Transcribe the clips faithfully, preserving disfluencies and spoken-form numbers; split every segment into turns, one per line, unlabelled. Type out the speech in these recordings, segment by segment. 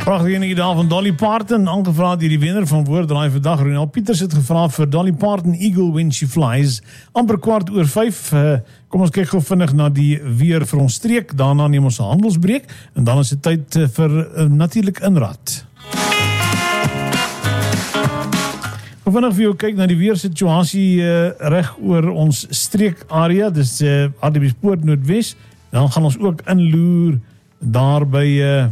Prachtige enige daar van Dolly Parton, aangevraagd deur die wenner van Woorddraai vandag. Ronel Pieters het gevra vir Dolly Parton, Eagle When She Flies. Amper kwart oor vyf. Uh, kom ons kyk gou vinnig na die weer vir ons streek. Daarna neem ons 'n handelsbreek en dan is dit tyd uh, vir uh, natuurlik inraad. Vanaf vir jou kyk na die weersituasie uh, reg oor ons streekarea, dis uh, Hartbeespoort Noordwes. Dan gaan ons ook inloer daar by uh,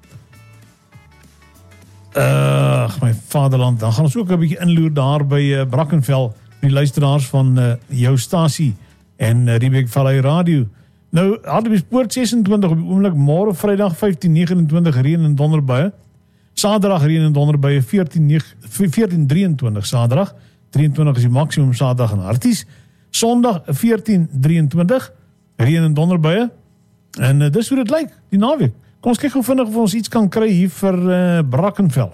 uh, my vaderland. Dan gaan ons ook 'n bietjie inloer daar by uh, Brackenfell, die luisteraars van uh, jou stasie en uh, Riebeek Vallei Radio. Nou, Hartbeespoort ses en twintig op die oomblik, môre Vrydag vyftien negenentwintig reën en donderbuie. Saterdag reën en donderbuie veertien drie en twintig Saterdag, drie en twintig is die maksimum Saterdag in Harties. Sondag veertien drie en twintig reën en donderbuie. En uh, dis hoe dit lyk, die naweek. Kom ons kyk gou vinnig of ons iets kan kry hier vir uh, Brackenfell.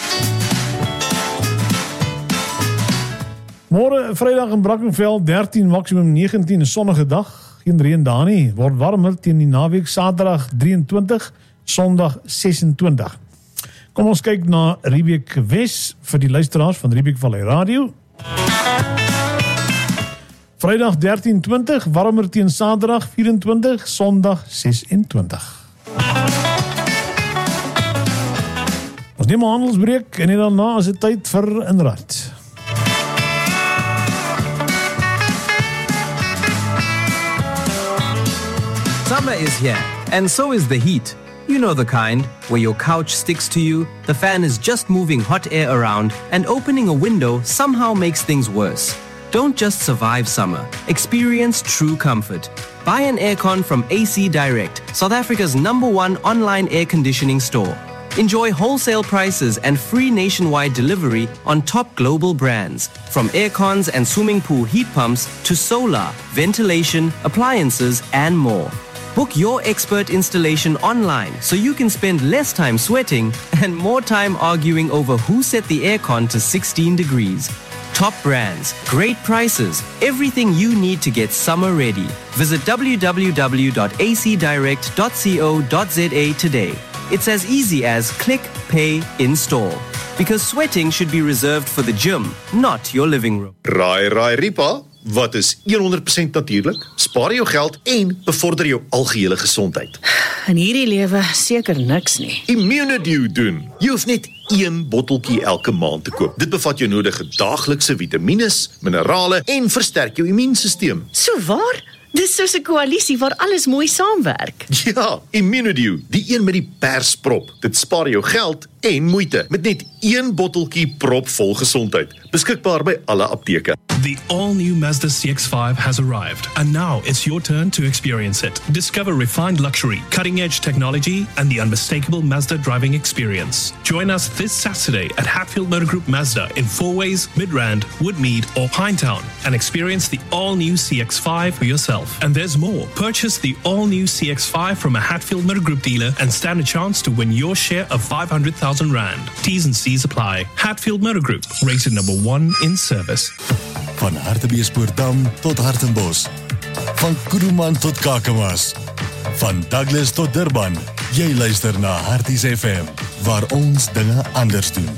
Môre Vrydag in Brackenfell dertien, maksimum negentien, 'n sonnige dag. Geen reën daar nie. Word warmer teen die naweek. Saterdag drie en twintig, Sondag ses en twintig. Kom ons kyk na Riebeek Wes vir die luisteraars van Riebeek Vallei Radio. Vrydag dertien twintig, warmer teen Saterdag vyf en twintig, Sondag ses en twintig. Ons neem 'n handelsbreek en daarna is dit tyd vir inraad.
Summer is here, and so is the heat. You know the kind, where your couch sticks to you, the fan is just moving hot air around, and opening a window somehow makes things worse. Don't just survive summer. Experience true comfort. Buy an aircon from A C Direct, South Africa's number one online air conditioning store. Enjoy wholesale prices and free nationwide delivery on top global brands, from aircons and swimming pool heat pumps to solar, ventilation, appliances, and more. Book your expert installation online so you can spend less time sweating and more time arguing over who set the aircon to sixteen degrees. Top brands, great prices, everything you need to get summer ready. Visit w w w dot a c direct dot co dot z a today. It's as easy as click, pay, install. Because sweating should be reserved for the gym, not your living room.
Raai, raai, Ripa. Wat is honderd persent natuurlik? Spaar jou geld en bevorder jou algehele gesondheid.
In hierdie lewe seker niks nie.
Immunedew doen. Jy hoef net een botteltjie elke maand te koop. Dit bevat jou nodige daaglikse vitamines, minerale en versterk jou immuunstelsel.
So waar? Dis soos 'n koalisie waar alles mooi saamwerk.
Ja, Immunedew, die een met die persprop. Dit spaar jou geld en moeite met net een botteltjie propvol gesondheid. Beskikbaar by alle apteke.
The all-new Mazda C X five has arrived, and now it's your turn to experience it. Discover refined luxury, cutting-edge technology, and the unmistakable Mazda driving experience. Join us this Saturday at Hatfield Motor Group Mazda in Fourways, Midrand, Woodmead, or Pinetown, and experience the all-new C X five for yourself. And there's more. Purchase the all-new C X five from a Hatfield Motor Group dealer and stand a chance to win your share of five hundred thousand rand. T's and C's apply. Hatfield Motor Group, rated number one in service.
Van Hartbeespoortdam tot Hartenbos. Van Kuruman tot Kakamas. Van Douglas tot Durban. Jy luister na Harties F M, waar ons dinge anders doen.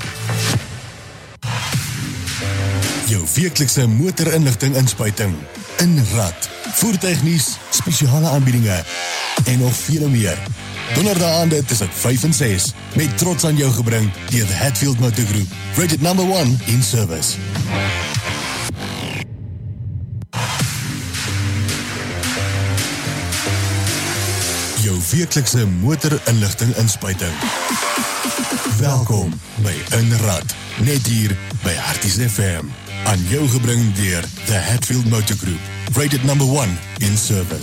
Jou weeklikse motorinligting inspuiting. Inraad, voertuignuus, spesiale aanbiedinge en nog veel meer. Donderdaande tussen vyf en ses, met trots aan jou gebring deur the Hatfield Motor Group, rated number one in service. Jou weeklikse motorinligting inspuiting. Welkom by Inraad, net hier by Harties F M. Aan jou gebring deur the Hatfield Motor Group, rated number one in service.